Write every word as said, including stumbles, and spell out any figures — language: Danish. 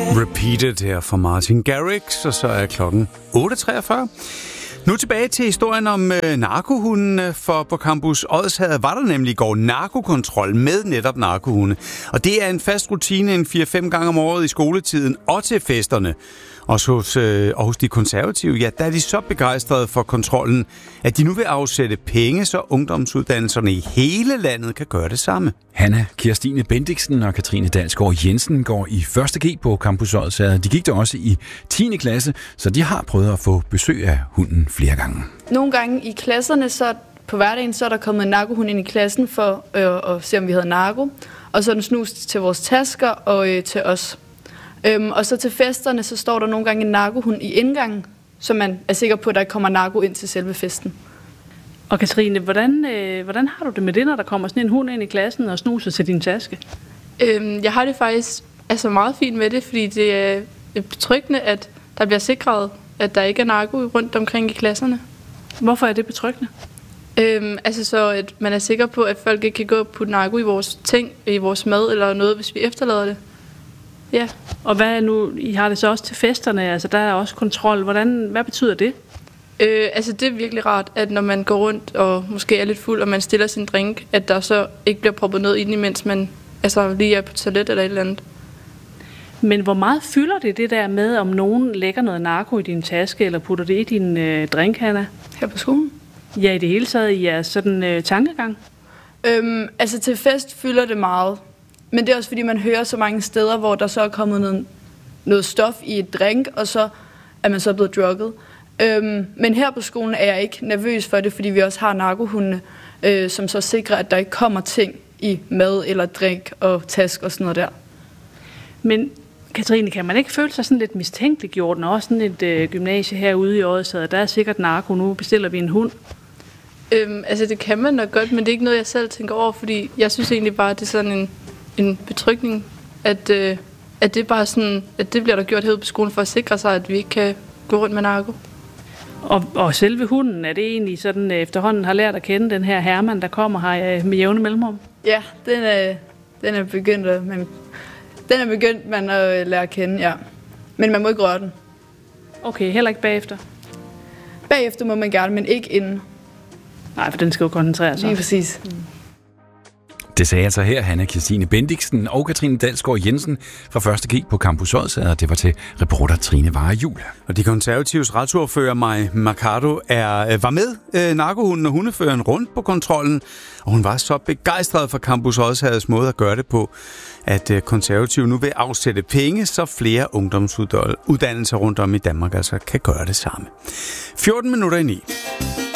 Repeated her fra Martin Garrix, og så er klokken otte treogfyrre. Nu tilbage til historien om øh, narkohunden, for på Campus Odsherred var der nemlig i går narkokontrol med netop narkohunde. Og det er en fast rutine en fire fem gange om året i skoletiden og til festerne. Også hos, øh, og hos de konservative, ja, der er de så begejstrede for kontrollen, at de nu vil afsætte penge, så ungdomsuddannelserne i hele landet kan gøre det samme. Hanna Kirstine Bendiksen og Katrine Dalsgaard Jensen går i første G på Campus Odsherred. De gik der også i tiende klasse, så de har prøvet at få besøg af hunden flere gange. Nogle gange i klasserne, så på hverdagen, så er der kommet en narkohund ind i klassen for øh, at se, om vi havde narko. Og så er den snust til vores tasker og øh, til os. Øhm, og så til festerne, så står der nogle gange en narkohund i indgangen, så man er sikker på, at der ikke kommer narko ind til selve festen. Og Katrine, hvordan, øh, hvordan har du det med det, når der kommer sådan en hund ind i klassen og snuser til din taske? Øhm, jeg har det faktisk altså meget fint med det, fordi det er betryggende, at der bliver sikret, at der ikke er narko rundt omkring i klasserne. Hvorfor er det betryggende? Øhm, altså så, at man er sikker på, at folk ikke kan gå og putte narko i vores ting, i vores mad eller noget, hvis vi efterlader det. Ja. Og hvad nu, I har det så også til festerne, altså der er også kontrol. Hvordan, hvad betyder det? Øh, altså det er virkelig rart, at når man går rundt og måske er lidt fuld, og man stiller sin drink, at der så ikke bliver proppet noget ind, imens man altså lige er på toilet eller et eller andet. Men hvor meget fylder det det der med, om nogen lægger noget narko i din taske, eller putter det i din øh, drink, Hanna? Her på skolen? Ja, i det hele taget i jeres sådan øh, tankegang? Øhm, altså til fest fylder det meget. Men det er også fordi, man hører så mange steder, hvor der så er kommet noget, noget stof i et drink, og så er man så blevet drugget. Øhm, men her på skolen er jeg ikke nervøs for det, fordi vi også har narkohundene, øh, som så sikrer, at der ikke kommer ting i mad eller drink og task og sådan noget der. Men Katrine, kan man ikke føle sig sådan lidt mistænkeliggjort, når også sådan et øh, gymnasie herude i Odsherred, der er sikkert narko, nu bestiller vi en hund? Øhm, altså det kan man nok godt, men det er ikke noget, jeg selv tænker over, fordi jeg synes egentlig bare, at det er sådan en, en betrygning, at, øh, at det bare sådan, at det bliver der gjort herude på skolen for at sikre sig, at vi ikke kan gå rundt med narko. Og, og selve hunden, er det egentlig sådan, efterhånden har lært at kende den her Herman, der kommer her med jævne mellemrum? Ja, den er, den er begyndt, at, man, den er begyndt man at lære at kende, ja. Men man må ikke røre den. Okay, heller ikke bagefter? Bagefter må man gerne, men ikke inden. Nej, for den skal jo koncentrere sig. Lige præcis. Mm. Det sagde altså her Hanna Kirstine Bendiksen og Katrine Dalsgaard Jensen fra første G på Campus Odsherred, og det var til reporter Trine Varejul. Og de konservatives retsordfører Mai Mercado er, var med øh, narkohunden og hundeføreren rundt på kontrollen, og hun var så begejstret for Campus Odsherreds måde at gøre det på, at øh, konservative nu vil afsætte penge, så flere ungdomsuddannelser rundt om i Danmark altså kan gøre det samme. fjorten minutter i ni.